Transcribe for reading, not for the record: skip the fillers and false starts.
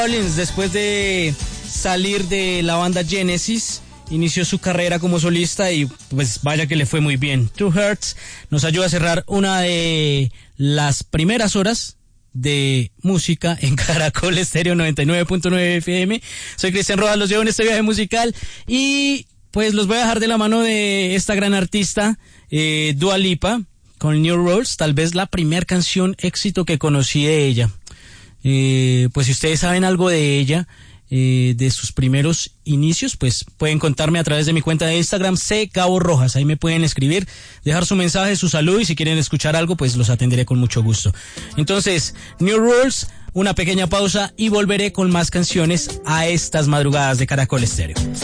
Rollins, después de salir de la banda Genesis, inició su carrera como solista y pues vaya que le fue muy bien. Two Hearts nos ayuda a cerrar una de las primeras horas de música en Caracol Estéreo 99.9 FM. Soy Cristian Rojas, los llevo en este viaje musical y pues los voy a dejar de la mano de esta gran artista, Dua Lipa, con New Rules, tal vez la primer canción éxito que conocí de ella. Pues si ustedes saben algo de ella, de sus primeros inicios, pues pueden contarme a través de mi cuenta de Instagram, @cgabo_rojas. Ahí me pueden escribir, dejar su mensaje, su salud, y si quieren escuchar algo, pues los atenderé con mucho gusto. Entonces, New Rules, una pequeña pausa y volveré con más canciones a estas madrugadas de Caracol Estéreo.